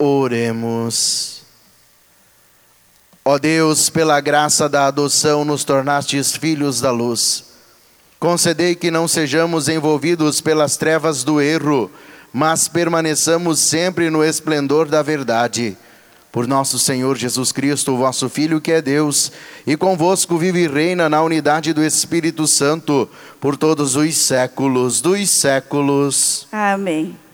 Oremos. Ó Deus, pela graça da adoção nos tornastes filhos da luz. Concedei que não sejamos envolvidos pelas trevas do erro, mas permaneçamos sempre no esplendor da verdade. Por nosso Senhor Jesus Cristo, vosso Filho, que é Deus, e convosco vive e reina na unidade do Espírito Santo, por todos os séculos dos séculos. Amém.